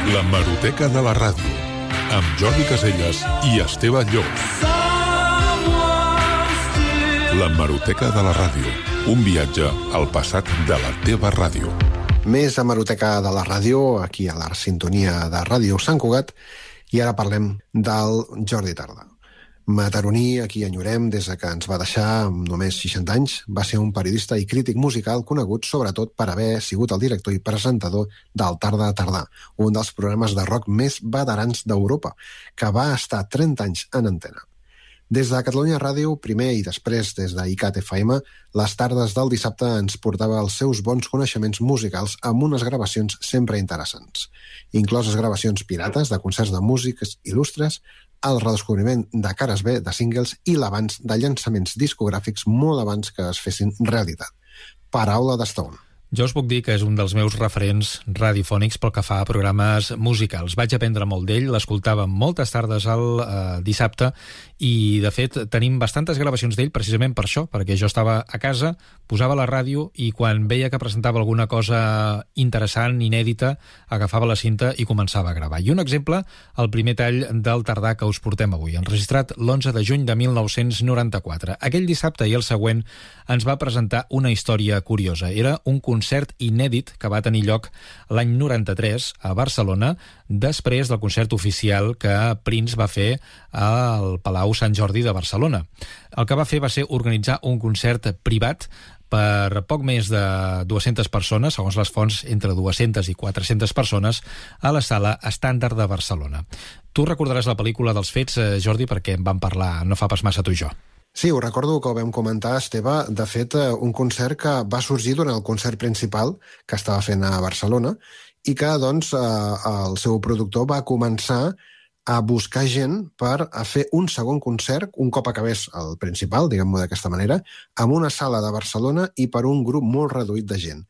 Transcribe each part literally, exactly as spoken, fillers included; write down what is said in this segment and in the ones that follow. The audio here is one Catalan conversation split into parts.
L'hemeroteca de la ràdio, amb Jordi Casellas i Esteve Llop. L'hemeroteca de la ràdio, un viatge al passat de la teva ràdio. Més hemeroteca de la ràdio, aquí a la sintonia de Ràdio Sant Cugat, i ara parlem del Jordi Tardà. Mataroní, a qui enyorem des que ens va deixar amb només seixanta anys, va ser un periodista i crític musical conegut sobretot per haver sigut el director i presentador del Tarda Tardà, un dels programes de rock més veterans d'Europa, que va estar trenta anys en antena. Des de Catalunya Ràdio, primer i després des de I C A T F M, les tardes del dissabte ens portava els seus bons coneixements musicals amb unes gravacions sempre interessants, incloses gravacions pirates de concerts de músics il·lustres, el redescobriment de cares B de singles i l'abans de llançaments discogràfics molt abans que es fessin realitat. Paraula de Stone. Jo us puc dir que és un dels meus referents radiofònics pel que fa a programes musicals. Vaig aprendre molt d'ell, l'escoltava moltes tardes al eh, dissabte i, de fet, tenim bastantes gravacions d'ell precisament per això, perquè jo estava a casa, posava la ràdio i quan veia que presentava alguna cosa interessant, inèdita, agafava la cinta i començava a gravar. I un exemple, el primer tall del Tardà que us portem avui, enregistrat l'onze de juny de mil nou-cents noranta-quatre. Aquell dissabte i el següent ens va presentar una història curiosa. Era un concert inèdit que va tenir lloc l'any noranta-tres a Barcelona, després del concert oficial que Prince va fer al Palau Sant Jordi de Barcelona. El que va fer va ser organitzar un concert privat per poc més de dues-centes persones, segons les fonts, entre dues-centes i quatre-centes persones, a la Sala Estàndard de Barcelona. Tu recordaràs la pel·lícula dels fets, Jordi, perquè en vam parlar no fa pas massa tu i jo. Sí, ho recordo que ho vam comentar, Esteve. De fet, un concert que va sorgir durant el concert principal que estava fent a Barcelona i que, doncs, el seu productor va començar a buscar gent per a fer un segon concert, un cop acabés el principal, diguem-ho d'aquesta manera, amb una sala de Barcelona i per un grup molt reduït de gent.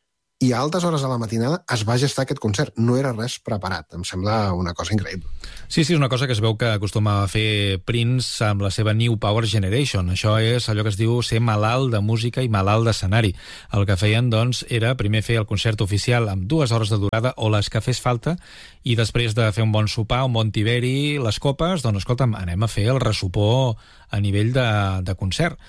I a altes hores de la matinada es va gestar aquest concert. No era res preparat. Em sembla una cosa increïble. Sí, sí, és una cosa que es veu que acostuma a fer Prince amb la seva New Power Generation. Això és allò que es diu ser malalt de música i malalt d'escenari. El que feien, doncs, era primer fer el concert oficial amb dues hores de durada o les que fes falta i després de fer un bon sopar, un bon tiberi, les copes, doncs, escolta'm, anem a fer el ressupor a nivell de, de concert.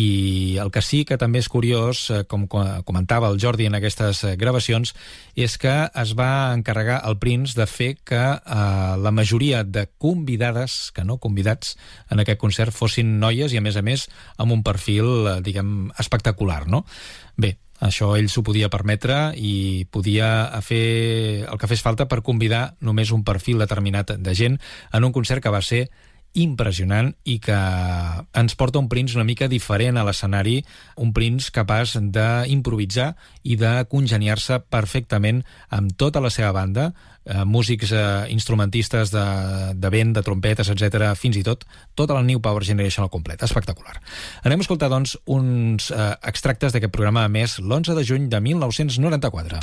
I el que sí que també és curiós, com comentava el Jordi en aquestes gravacions, és que es va encarregar el Prince de fer que eh, la majoria de convidades, que no convidats, en aquest concert fossin noies i, a més a més, amb un perfil, eh, diguem, espectacular, no? Bé, això ell s'ho podia permetre i podia fer el que fes falta per convidar només un perfil determinat de gent en un concert que va ser impressionant i que ens porta un Prince una mica diferent a l'escenari, un Prince capaç d'improvisar i de congeniar-se perfectament amb tota la seva banda, eh, músics eh, instrumentistes de, de vent, de trompetes, etcètera, fins i tot tota la New Power Generation al complet. Espectacular. Anem a escoltar, doncs, uns eh, extractes d'aquest programa emès l'onze de juny de mil nou-cents noranta-quatre.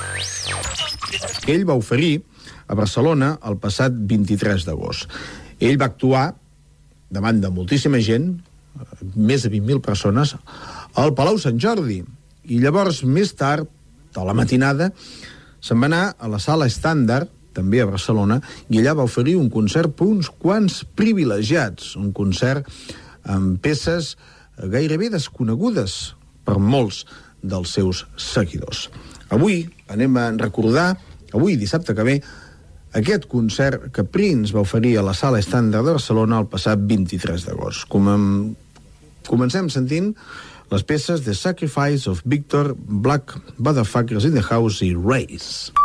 Ell va oferir a Barcelona el passat vint-i-tres d'agost. Ell va actuar davant de moltíssima gent, més de vint mil persones, al Palau Sant Jordi. I llavors, més tard, a la matinada, se'n va anar a la Sala Estàndard, també a Barcelona, i allà va oferir un concert per uns quants privilegiats, un concert amb peces gairebé desconegudes per molts dels seus seguidors. Avui anem a recordar, avui, dissabte que ve, aquest concert que Prince va oferir a la Sala Estàndard de Barcelona el passat vint-i-tres d'agost. Com comencem sentint les peces The Sacrifice of Victor, Black Motherfuckers in the House i Race.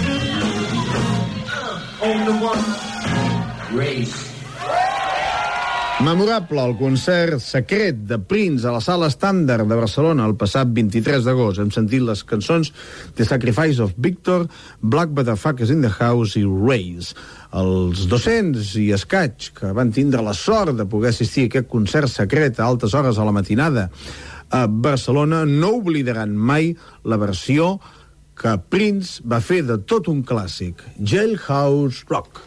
Only one. Race. Memorable el concert secret de Prince a la Sala Estàndard de Barcelona el passat vint-i-tres d'agost. Hem sentit les cançons The Sacrifice of Victor, Black Motherfuckers in the House i Race. Els dos-cents i escaig que van tindre la sort de poder assistir a aquest concert secret a altes hores a la matinada a Barcelona no oblidaran mai la versió que Prince va fer de tot un clàssic, Jailhouse Rock.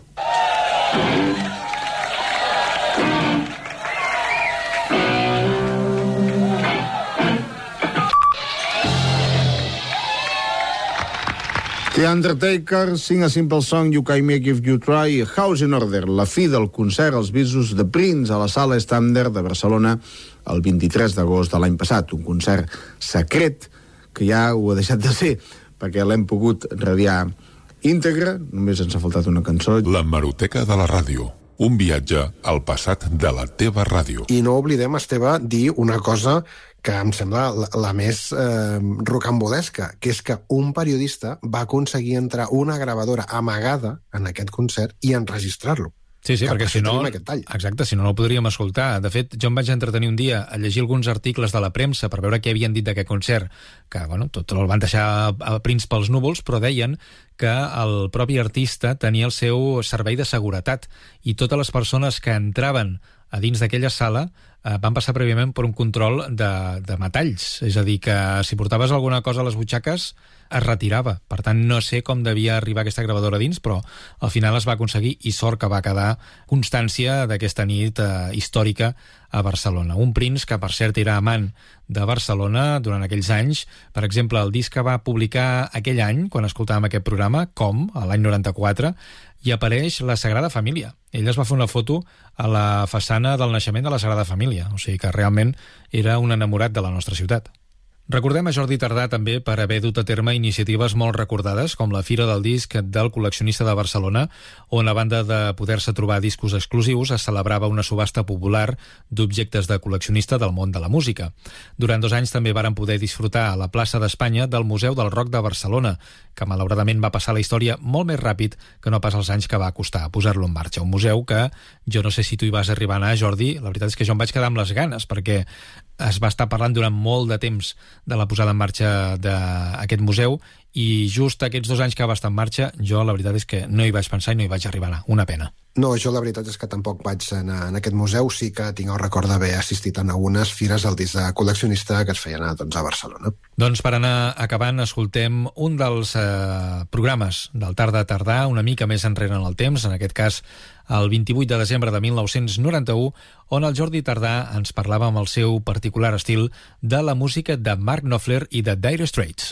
The Undertaker, Sing a Simple Song, You Can Make If You Try, House in Order, la fi del concert als Visos de Prince a la Sala Standard de Barcelona el vint-i-tres d'agost de l'any passat, un concert secret que ja ho ha deixat de ser, perquè l'hem pogut radiar íntegre, només ens ha faltat una cançó. La Hemeroteca de la Ràdio, un viatge al passat de la teva ràdio. I no oblidem, Esteve, dir una cosa que em sembla la, la més eh, rocambolesca, que és que un periodista va aconseguir entrar una gravadora amagada en aquest concert i enregistrar-lo. Sí, sí, que perquè si no... Exacte, si no, no ho podríem escoltar. De fet, jo em vaig entretenir un dia a llegir alguns articles de la premsa per veure què havien dit d'aquest concert, que, bueno, tot el van deixar a Prince pels núvols, però deien que el propi artista tenia el seu servei de seguretat i totes les persones que entraven a dins d'aquella sala eh, van passar prèviament per un control de, de metalls. És a dir, que si portaves alguna cosa a les butxaques es retirava. Per tant, no sé com devia arribar aquesta gravadora dins, però al final es va aconseguir i sort que va quedar constància d'aquesta nit eh, històrica a Barcelona. Un Prince que, per cert, era amant de Barcelona durant aquells anys. Per exemple, el disc que va publicar aquell any, quan escoltàvem aquest programa, Com, a l'any noranta-quatre, hi apareix la Sagrada Família. Ell es va fer una foto a la façana del naixement de la Sagrada Família, o sigui que realment era un enamorat de la nostra ciutat. Recordem a Jordi Tardà també per haver dut a terme iniciatives molt recordades, com la Fira del Disc del Col·leccionista de Barcelona, on a banda de poder-se trobar discos exclusius, es celebrava una subhasta popular d'objectes de col·leccionista del món de la música. Durant dos anys també varen poder disfrutar a la plaça d'Espanya del Museu del Rock de Barcelona, que malauradament va passar la història molt més ràpid que no pas els anys que va costar posar-lo en marxa. Un museu que, jo no sé si tu hi vas arribar a anar, Jordi, la veritat és que jo em vaig quedar amb les ganes, perquè es va estar parlant durant molt de temps de la posada en marxa d'aquest museu i just aquests dos anys que va estar en marxa jo la veritat és que no hi vaig pensar i no hi vaig arribar a anar. Una pena. No, jo la veritat és que tampoc vaig anar en aquest museu, sí que tinc el record d'haver assistit a algunes fires al disc de col·leccionista que es feien a, doncs, a Barcelona. Doncs per anar acabant, escoltem un dels eh, programes del Tarda a Tardà, una mica més enrere en el temps, en aquest cas el vint-i-vuit de desembre de mil nou-cents noranta-u, on el Jordi Tardà ens parlava amb el seu particular estil de la música de Mark Knopfler i de Dire Straits.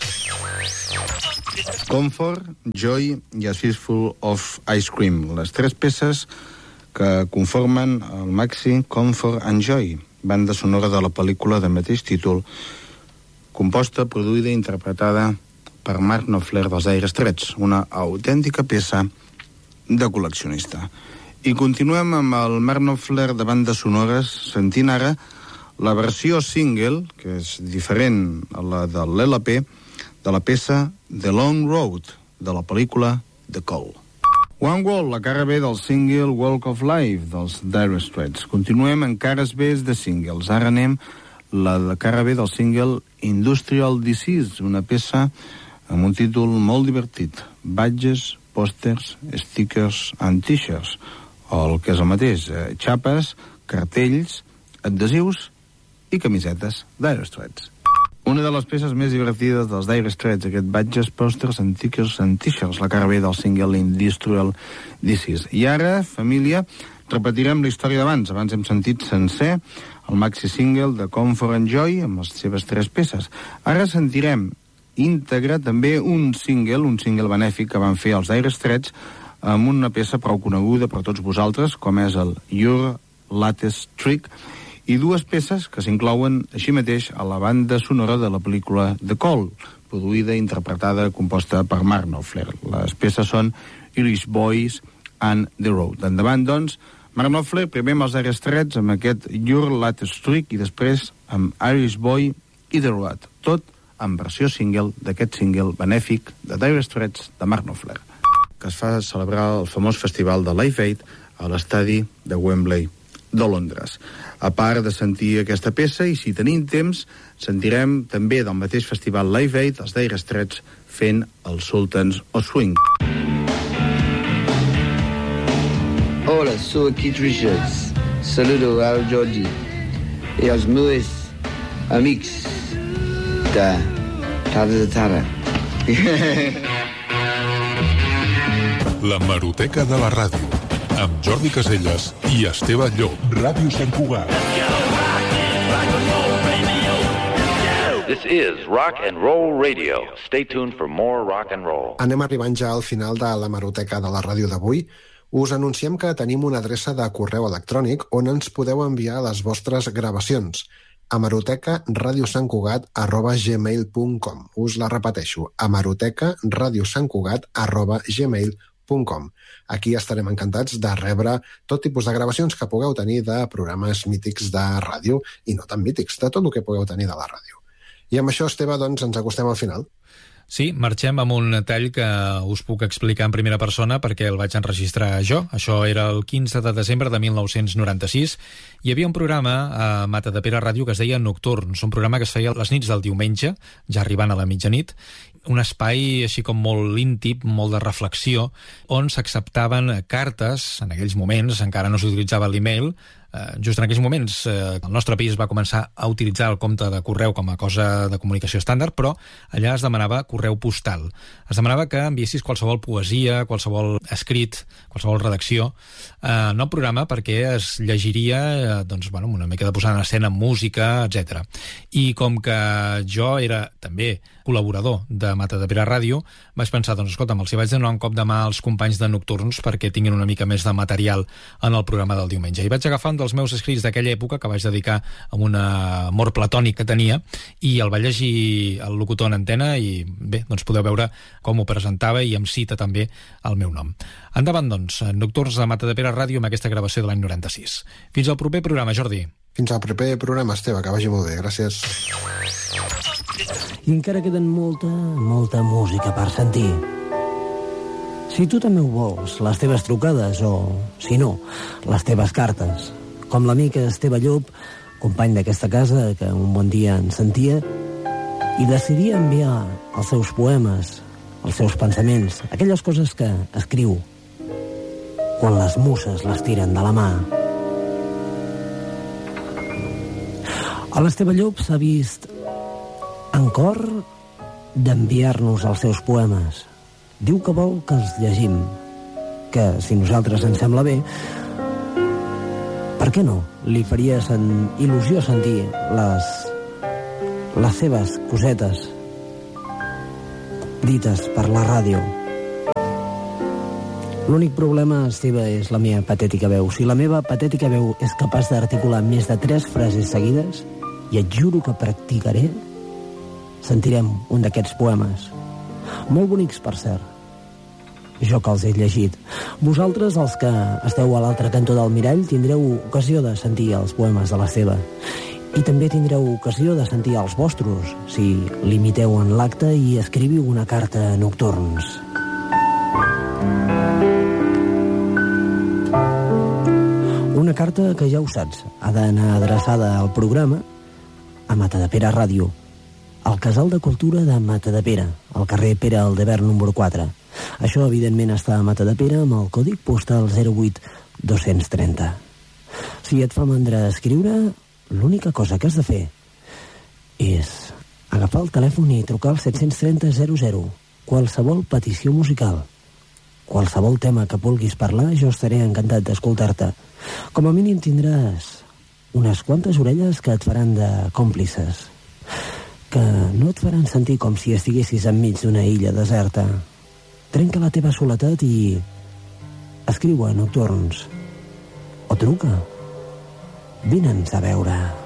Comfort, Joy i A Fistful of Ice Cream, les tres peces que conformen el maxi Comfort and Joy, banda sonora de la pel·lícula de mateix títol, composta, produïda i interpretada per Mark Knopfler dels Dire Straits, una autèntica peça de col·leccionista. I continuem amb el Mark Knopfler de bandes sonores, sentint ara la versió single, que és diferent a la de l'L P, de la peça The Long Road, de la pel·lícula The Call. One Wall, la cara B del single Walk of Life, dels Dire Straits. Continuem en cares B de singles. Ara anem la de cara B del single Industrial Disease, una peça amb un títol molt divertit. Badges, pòsters, stickers and t-shirts, o el que és el mateix, eh, xapes, cartells, adhesius i camisetes Dire Straits. Una de les peces més divertides dels Dire Straits, aquest badges, pòsters, stickers and t-shirts, la cara B del single Industrial Disease. I ara, família, repetirem la història d'abans. Abans hem sentit sencer el maxi single de Comfort and Joy amb les seves tres peces. Ara sentirem íntegre també un single, un single benèfic que van fer els Dire Straits amb una peça prou coneguda per tots vosaltres, com és el Your Latest Trick, i dues peces que s'inclouen així mateix a la banda sonora de la pel·lícula The Call, produïda, interpretada, composta per Mark Knopfler. Les peces són Irish Boys and The Road. Endavant, doncs, Mark Knopfler, primer amb els Dire Straits, amb aquest Your Latest Trick, i després amb Irish Boy i The Road. Tot en versió single d'aquest single benèfic de Dire Straits de Mark Knopfler, que es fa celebrar el famós festival de Live Aid a l'estadi de Wembley de Londres. A part de sentir aquesta peça, i si tenim temps, sentirem també del mateix festival Live Aid els Dire Straits fent el Sultans of Swing. Hola, sou Keith Richards. Saludo ao Jordi e aos meus amigos da Tarda de Tara. La Hemeroteca de la Ràdio, amb Jordi Caselles i Esteve Llop. Ràdio Sant Cugat. This is Rock and Roll Radio. Stay tuned for more rock and roll. Anem arribant ja al final de la hemeroteca de la ràdio d'avui. Us anunciem que tenim una adreça de correu electrònic on ens podeu enviar les vostres gravacions. hemeroteca radio sant cugat arroba gmail punt com. Us la repeteixo, hemeroteca radio sant cugat arroba gmail punt com. Aquí estarem encantats de rebre tot tipus de gravacions que pugueu tenir de programes mítics de ràdio i no tan mítics, de tot el que pugueu tenir de la ràdio. I amb això, Esteve, doncs, ens acostem al final. Sí, marxem amb un tall que us puc explicar en primera persona perquè el vaig enregistrar jo. Això era el quinze de desembre de mil nou-cents noranta-sis. Hi havia un programa a Matadepera Ràdio que es deia Nocturns, un programa que es feia les nits del diumenge, ja arribant a la mitjanit, un espai així com molt íntim, molt de reflexió, on s'acceptaven cartes, en aquells moments encara no s'utilitzava l'email, Uh, just en aquells moments uh, el nostre país va començar a utilitzar el compte de correu com a cosa de comunicació estàndard, però allà es demanava correu postal. Es demanava que enviessis qualsevol poesia, qualsevol escrit, qualsevol redacció uh, en el programa perquè es llegiria uh, doncs, bueno, una mica de posar en escena música, etcètera. I com que jo era també col·laborador de Matadepera Ràdio, vaig pensar, doncs escolta'm, els hi vaig donar un cop de mà als companys de Nocturns perquè tinguin una mica més de material en el programa del diumenge. I vaig agafar un dels meus escrits d'aquella època que vaig dedicar a un amor platònic que tenia i el va llegir el locutor en antena i bé, doncs podeu veure com ho presentava i em cita també el meu nom. Endavant, doncs, Nocturns de Matadepera Ràdio amb aquesta gravació de l'any noranta-sis. Fins al proper programa, Jordi. Fins al proper programa, Esteve, que vagi molt bé. Gràcies. I encara queden molta, molta música per sentir. Si tu també ho vols, les teves trucades o, si no, les teves cartes, com l'amic Esteve Llop, company d'aquesta casa, que un bon dia ens sentia, i decidia enviar els seus poemes, els seus pensaments, aquelles coses que escriu, quan les muses les tiren de la mà. A l'Esteve Llop s'ha vist en cor d'enviar-nos els seus poemes. Diu que vol que els llegim, que si nosaltres ens sembla bé, per què no? Li faria sen... il·lusió sentir les, les seves cosetes dites per la ràdio. L'únic problema, Esteve, és la meva patètica veu. Si la meva patètica veu és capaç d'articular més de tres frases seguides, i et juro que practicaré, sentirem un d'aquests poemes. Molt bonics, per cert. Jo que els he llegit. Vosaltres, els que esteu a l'altre cantó del mirall, tindreu ocasió de sentir els poemes de l'Esteve. I també tindreu ocasió de sentir els vostres, si l'imiteu en l'acte i escriviu una carta a Nocturns. Una carta que ja ho saps, ha d'anar adreçada al programa a Matadepera Ràdio, al Casal de Cultura de Matadepera, al carrer Pere Aldebert número quatre. Això, evidentment, està a Matadepera amb el còdig postal zero vuit dos trenta. Si et fa mandra escriure, l'única cosa que has de fer és agafar el telèfon i trucar al set trenta zero zero. Qualsevol petició musical, qualsevol tema que vulguis parlar, jo estaré encantat d'escoltar-te. Com a mínim tindràs unes quantes orelles que et faran de còmplices, que no et faran sentir com si estiguessis enmig d'una illa deserta. Trenca la teva soledat i escriu a Nocturns. O truca. Vine'ns a veure.